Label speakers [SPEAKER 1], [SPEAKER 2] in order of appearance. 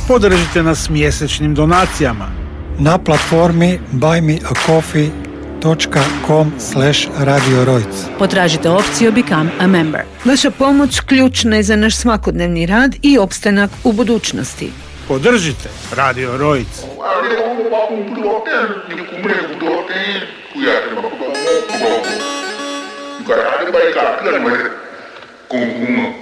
[SPEAKER 1] Podržite nas mjesečnim donacijama
[SPEAKER 2] na platformi buymeacoffee.com/Radio Rojc.
[SPEAKER 3] Potražite opciju Become a Member. Vaša pomoć ključna je za naš svakodnevni rad i opstanak u budućnosti.
[SPEAKER 1] Podržite Radio Rojc.
[SPEAKER 4] Cùng